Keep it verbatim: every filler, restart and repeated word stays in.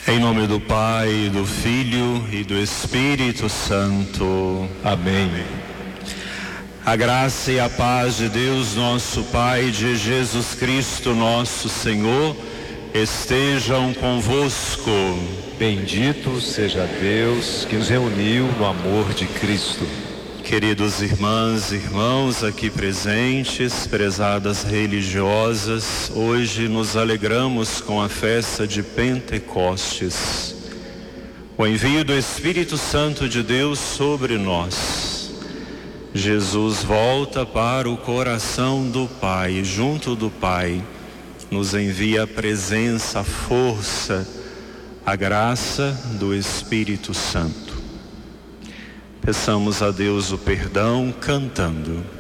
Em nome do Pai, do Filho e do Espírito Santo. Amém. A graça e a paz de Deus, nosso Pai, de Jesus Cristo, nosso Senhor, estejam convosco. Bendito seja Deus que nos reuniu no amor de Cristo. Queridos irmãs e irmãos aqui presentes, prezadas religiosas, hoje nos alegramos com a festa de Pentecostes. O envio do Espírito Santo de Deus sobre nós. Jesus volta para o coração do Pai, junto do Pai, nos envia a presença, a força, a graça do Espírito Santo. Peçamos a Deus o perdão cantando.